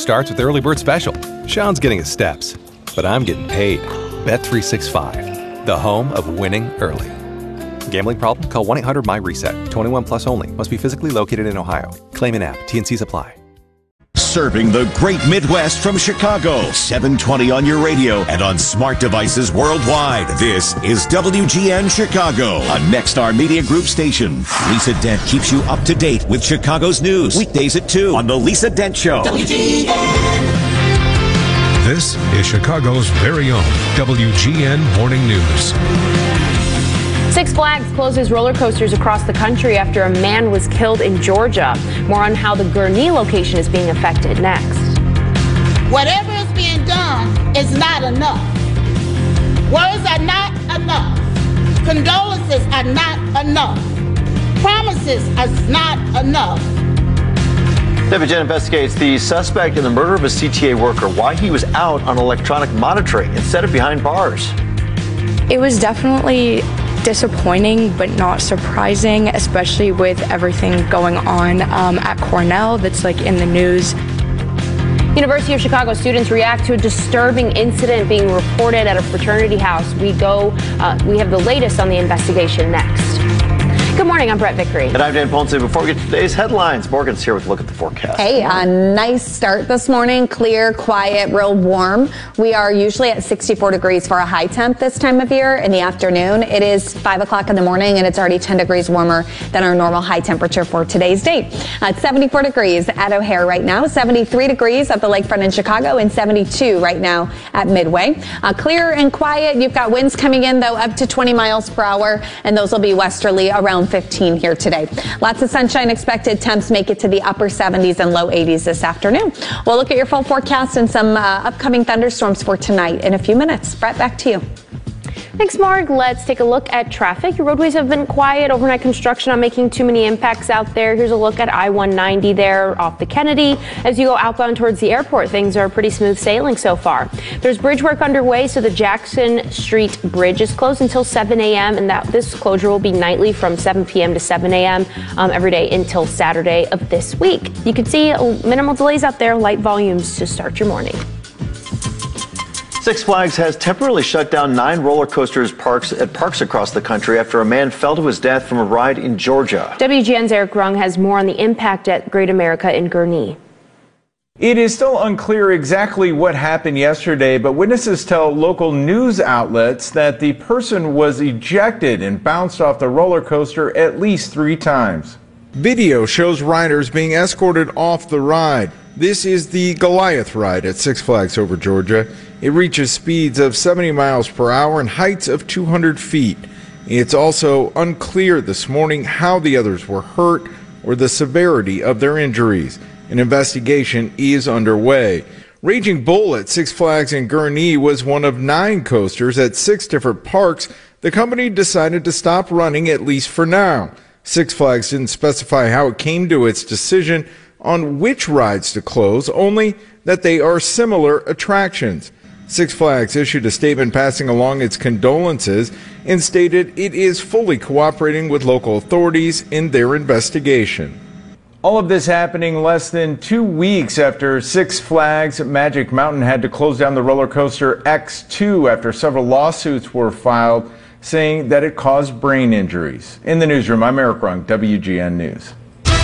starts with Early Bird Special. Sean's getting his steps, but I'm getting paid. Bet365, the home of winning early. Gambling problem? Call 1-800-MY-RESET. 21 plus only. Must be physically located in Ohio. Claim in app. T&Cs apply. Serving the great Midwest from Chicago. 720 on your radio and on smart devices worldwide. This is WGN Chicago, a Nexstar Media Group station. Lisa Dent keeps you up to date with Chicago's news. Weekdays at 2 on The Lisa Dent Show. WGN. This is Chicago's very own WGN Morning News. Six Flags closes roller coasters across the country after a man was killed in Georgia. More on how the Gurnee location is being affected next. Whatever is being done is not enough. Words are not enough. Condolences are not enough. Promises are not enough. WGN investigates the suspect in the murder of a CTA worker, why he was out on electronic monitoring instead of behind bars. It was definitely disappointing, but not surprising, especially with everything going on at Cornell that's like in the news. University of Chicago students react to a disturbing incident being reported at a fraternity house. We have the latest on the investigation next. Good morning, I'm Brett Vickery. And I'm Dan Ponce. Before we get to today's headlines, Morgan's here with a look at the forecast. Hey, a nice start this morning. Clear, quiet, real warm. We are usually at 64 degrees for a high temp this time of year in the afternoon. It is 5 o'clock in the morning and it's already 10 degrees warmer than our normal high temperature for today's date. It's 74 degrees at O'Hare right now, 73 degrees at the lakefront in Chicago, and 72 right now at Midway. Clear and quiet. You've got winds coming in, though, up to 20 miles per hour, and those will be westerly around 15 here today. Lots of sunshine expected. Temps make it to the upper 70s and low 80s this afternoon. We'll look at your full forecast and some upcoming thunderstorms for tonight in a few minutes. Brett, back to you. Thanks, Marg. Let's take a look at traffic. Your roadways have been quiet. Overnight construction not making too many impacts out there. Here's a look at I-190 there off the Kennedy. As you go outbound towards the airport, things are pretty smooth sailing so far. There's bridge work underway, so the Jackson Street Bridge is closed until 7 a.m. and this closure will be nightly from 7 p.m. to 7 a.m. Every day until Saturday of this week. You can see minimal delays out there, light volumes to start your morning. Six Flags has temporarily shut down 9 roller coasters at parks across the country after a man fell to his death from a ride in Georgia. WGN's Eric Rung has more on the impact at Great America in Gurnee. It is still unclear exactly what happened yesterday, but witnesses tell local news outlets that the person was ejected and bounced off the roller coaster at least 3 times. Video shows riders being escorted off the ride. This is the Goliath ride at Six Flags Over Georgia. It reaches speeds of 70 miles per hour and heights of 200 feet. It's also unclear this morning how the others were hurt or the severity of their injuries. An investigation is underway. Raging Bull at Six Flags in Gurnee was one of 9 coasters at 6 different parks. The company decided to stop running, at least for now. Six Flags didn't specify how it came to its decision on which rides to close, only that they are similar attractions. Six Flags issued a statement passing along its condolences and stated it is fully cooperating with local authorities in their investigation. All of this happening less than 2 weeks after Six Flags Magic Mountain had to close down the roller coaster X2 after several lawsuits were filed saying that it caused brain injuries. In the newsroom, I'm Eric Rung, WGN News.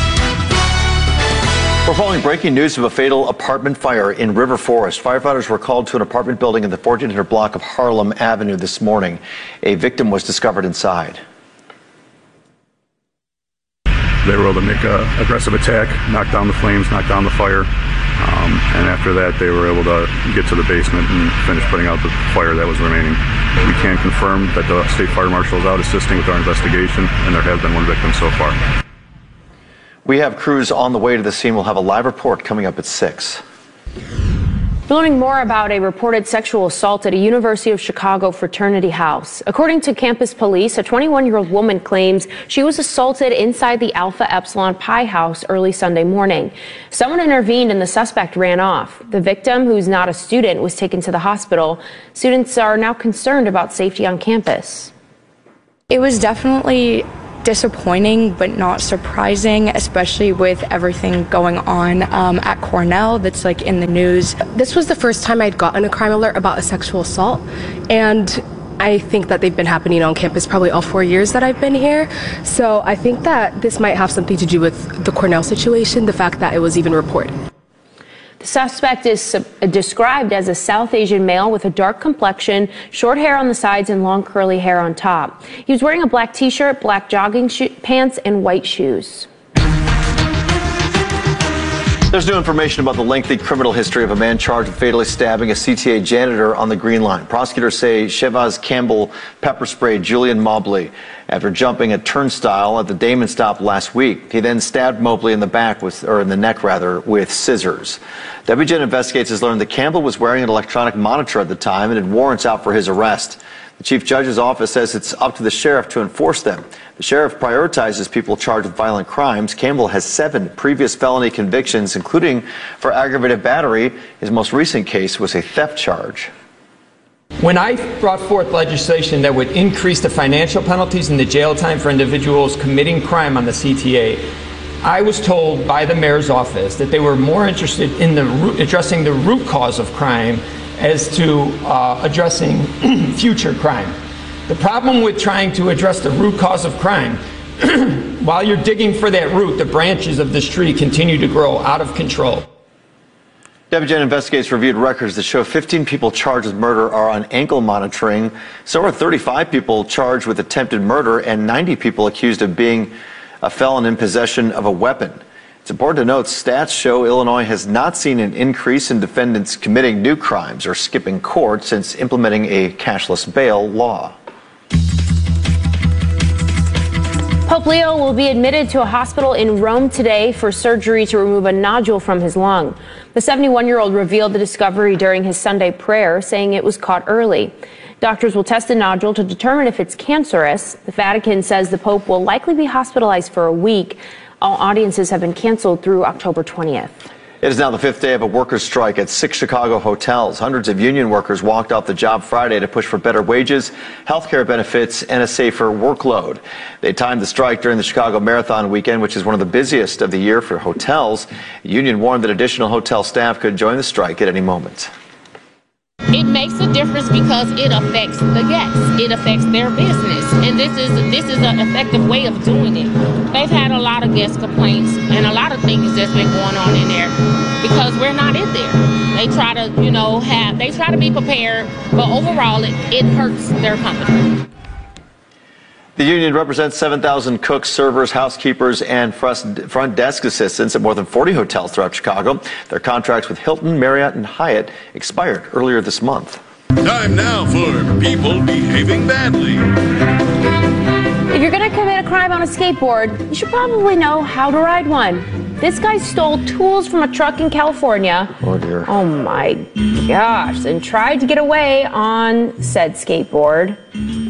We're following breaking news of a fatal apartment fire in River Forest. Firefighters were called to an apartment building in the 1400 block of Harlem Avenue this morning. A victim was discovered inside. They were able to make an aggressive attack, knock down the flames, knock down the fire, and after that they were able to get to the basement and finish putting out the fire that was remaining. We can confirm that the State Fire Marshal is out assisting with our investigation, and there has been 1 victim so far. We have crews on the way to the scene. We'll have a live report coming up at 6. We're learning more about a reported sexual assault at a University of Chicago fraternity house. According to campus police, a 21-year-old woman claims she was assaulted inside the Alpha Epsilon Pi house early Sunday morning. Someone intervened and the suspect ran off. The victim, who's not a student, was taken to the hospital. Students are now concerned about safety on campus. It was definitely disappointing but not surprising, especially with everything going on at Cornell that's like in the news. This was the first time I'd gotten a crime alert about a sexual assault, and I think that they've been happening on campus probably all 4 years that I've been here. So I think that this might have something to do with the Cornell situation, the fact that it was even reported. The suspect is described as a South Asian male with a dark complexion, short hair on the sides, and long curly hair on top. He was wearing a black t-shirt, black jogging pants, and white shoes. There's new information about the lengthy criminal history of a man charged with fatally stabbing a CTA janitor on the Green Line. Prosecutors say Shavaz Campbell pepper sprayed Julian Mobley after jumping a turnstile at the Damon stop last week. He then stabbed Mobley in the back in the neck with scissors. WGN Investigates has learned that Campbell was wearing an electronic monitor at the time and had warrants out for his arrest. The chief judge's office says it's up to the sheriff to enforce them. The sheriff prioritizes people charged with violent crimes. Campbell has 7 previous felony convictions, including for aggravated battery. His most recent case was a theft charge. When I brought forth legislation that would increase the financial penalties and the jail time for individuals committing crime on the CTA, I was told by the mayor's office that they were more interested in addressing the root cause of crime as to addressing future crime. The problem with trying to address the root cause of crime, while you're digging for that root, the branches of this tree continue to grow out of control. WGN Investigates reviewed records that show 15 people charged with murder are on ankle monitoring. So are 35 people charged with attempted murder and 90 people accused of being a felon in possession of a weapon. It's important to note stats show Illinois has not seen an increase in defendants committing new crimes or skipping court since implementing a cashless bail law. Pope Leo will be admitted to a hospital in Rome today for surgery to remove a nodule from his lung. The 71-year-old revealed the discovery during his Sunday prayer, saying it was caught early. Doctors will test the nodule to determine if it's cancerous. The Vatican says the Pope will likely be hospitalized for a week. All audiences have been canceled through October 20th. It is now the 5th day of a workers' strike at 6 Chicago hotels. Hundreds of union workers walked off the job Friday to push for better wages, health care benefits, and a safer workload. They timed the strike during the Chicago Marathon weekend, which is one of the busiest of the year for hotels. The union warned that additional hotel staff could join the strike at any moment. It makes a difference because it affects the guests. It affects their business. And this is an effective way of doing it. They've had a lot of guest complaints and a lot of things that's been going on in there because we're not in there. They try to, they try to be prepared, but overall it hurts their company. The union represents 7,000 cooks, servers, housekeepers, and front desk assistants at more than 40 hotels throughout Chicago. Their contracts with Hilton, Marriott, and Hyatt expired earlier this month. Time now for People Behaving Badly. If you're going to commit a crime on a skateboard, you should probably know how to ride one. This guy stole tools from a truck in California. Oh, dear. Oh, my gosh. And tried to get away on said skateboard.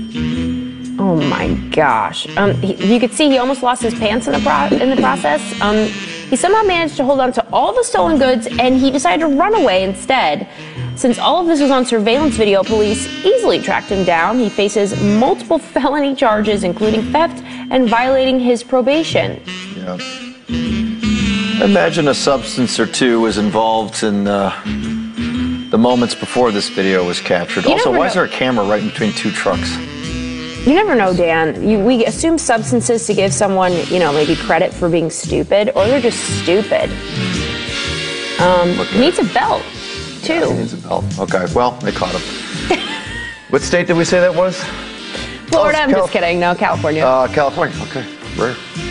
Oh my gosh. You could see he almost lost his pants in the process. He somehow managed to hold on to all the stolen goods and he decided to run away instead. Since all of this was on surveillance video, police easily tracked him down. He faces multiple felony charges, including theft and violating his probation. Yeah. Imagine a substance or two was involved in the moments before this video was captured. Also, why is there a camera right in between two trucks? You never know, Dan. We assume substances to give someone, maybe credit for being stupid, or they're just stupid. He needs a belt, too. Yeah, he needs a belt. Okay, well, they caught him. What state did we say that was? Florida, I'm just kidding. No, California. California, okay. Rare.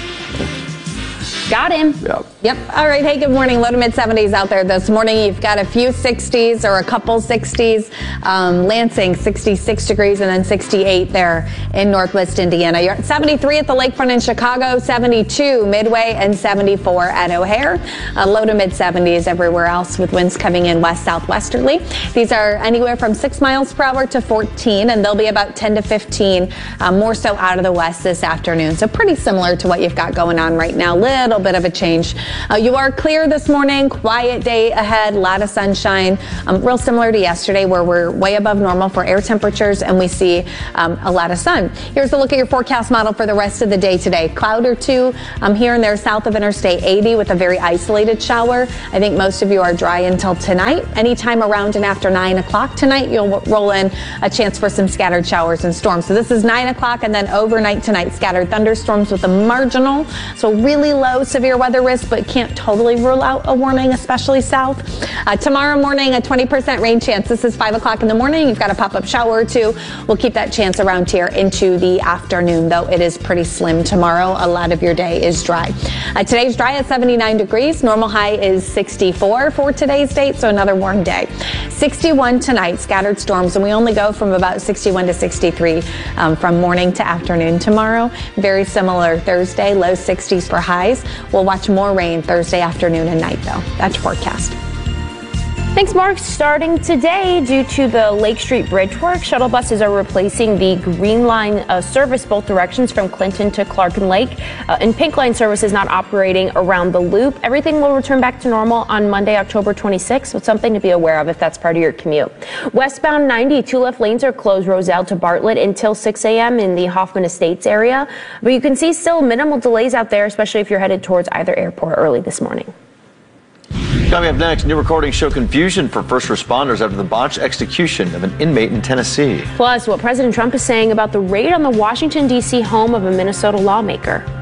Got him. Yep. All right. Hey, good morning. Low to mid 70s out there this morning. You've got a few 60s or a couple 60s. Lansing, 66 degrees and then 68 there in Northwest Indiana. You're at 73 at the lakefront in Chicago, 72 Midway, and 74 at O'Hare. Low to mid 70s everywhere else with winds coming in west southwesterly. These are anywhere from 6 miles per hour to 14, and they'll be about 10 to 15 more so out of the west this afternoon. So pretty similar to what you've got going on right now. Little bit of a change You are clear this morning, quiet day ahead, a lot of sunshine, real similar to yesterday where we're way above normal for air temperatures and we see a lot of sun. Here's a look at your forecast model for the rest of the day today. Cloud or two here and there south of Interstate 80 with a very isolated shower. I think most of you are dry until tonight. Anytime around and after 9 o'clock tonight, you'll roll in a chance for some scattered showers and storms. So this is 9 o'clock and then overnight tonight, scattered thunderstorms with a marginal, so really low severe weather risk, but can't totally rule out a warning, especially south. Tomorrow morning, a 20% rain chance. This is 5 o'clock in the morning. You've got a pop-up shower or two. We'll keep that chance around here into the afternoon, though it is pretty slim tomorrow. A lot of your day is dry. Today's dry at 79 degrees. Normal high is 64 for today's date, so another warm day. 61 tonight, scattered storms, and we only go from about 61 to 63 from morning to afternoon tomorrow. Very similar Thursday, low 60s for highs. We'll watch more rain Thursday afternoon and night, though. That's your forecast. Thanks, Mark. Starting today, due to the Lake Street Bridge work, shuttle buses are replacing the Green Line service both directions from Clinton to Clarkin Lake. And Pink Line service is not operating around the loop. Everything will return back to normal on Monday, October 26th, so it's something to be aware of if that's part of your commute. Westbound 90, two left lanes are closed Roselle to Bartlett until 6 a.m. in the Hoffman Estates area. But you can see still minimal delays out there, especially if you're headed towards either airport early this morning. Coming up next, new recordings show confusion for first responders after the botched execution of an inmate in Tennessee. Plus, what President Trump is saying about the raid on the Washington, D.C. home of a Minnesota lawmaker.